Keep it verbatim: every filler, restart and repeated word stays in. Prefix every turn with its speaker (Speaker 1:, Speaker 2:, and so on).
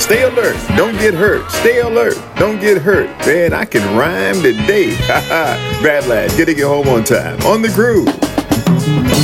Speaker 1: Stay alert, don't get hurt. Stay alert, don't get hurt. Man, I can rhyme today. Haha. Bad lad, getting you home on time. On the groove.